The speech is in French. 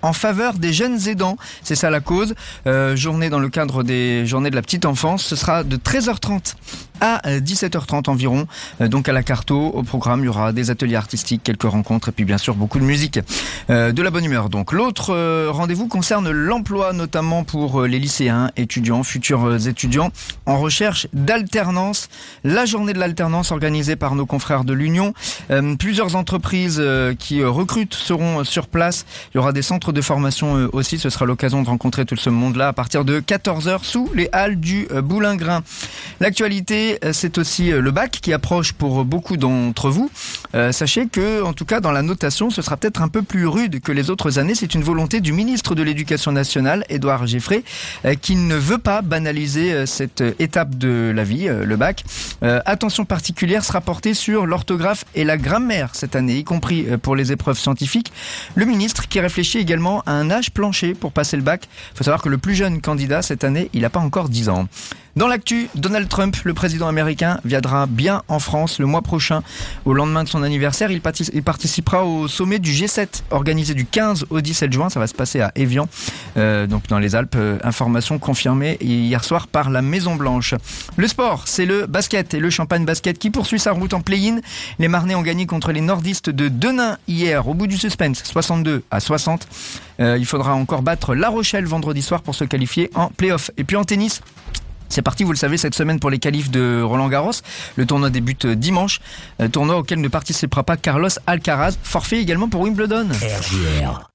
en faveur des jeunes aidants. C'est ça la cause. Journée dans le cadre des journées de la petite enfance. Ce sera de 13h30 à 17h30 environ. Donc à la Carto, au programme, il y aura des ateliers artistiques, quelques rencontres et puis bien sûr beaucoup de musique. De la bonne humeur. Donc l'autre rendez-vous concerne l'emploi, notamment pour les lycéens, étudiants, futurs étudiants en recherche d'alternance. La journée de l'alternance organisée par nos confrères de l'Union. Plusieurs entreprises qui recrutent seront sur place. Il y aura des centres de formation aussi. Ce sera l'occasion de rencontrer tout ce monde-là à partir de 14h sous les halles du Boulingrin. L'actualité, c'est aussi le bac qui approche pour beaucoup d'entre vous. Sachez que, en tout cas, dans la notation, ce sera peut-être un peu plus rude que les autres années. C'est une volonté du ministre de l'Éducation nationale, Édouard Giffré, qui ne veut pas banaliser cette étape de la vie, le bac. Attention particulière sera portée sur l'orthographe et la grammaire cette année, y compris pour les épreuves scientifiques. Le ministre qui réfléchit également à un âge plancher pour passer le bac. Il faut savoir que le plus jeune candidat cette année, il n'a pas encore 10 ans. Dans l'actu, Donald Trump, le président américain, viendra bien en France le mois prochain. Au lendemain de son anniversaire, il participera au sommet du G7, organisé du 15 au 17 juin. Ça va se passer à Évian, donc dans les Alpes. Information confirmée hier soir par la Maison Blanche. Le sport, c'est le basket et le Champagne Basket qui poursuit sa route en play-in. Les Marnais ont gagné contre les nordistes de Denain hier, au bout du suspense, 62-60. Il faudra encore battre La Rochelle vendredi soir pour se qualifier en play-off. Et puis en tennis, c'est parti, vous le savez, cette semaine pour les qualifs de Roland-Garros. Le tournoi débute dimanche. Tournoi auquel ne participera pas Carlos Alcaraz. Forfait également pour Wimbledon. RJR.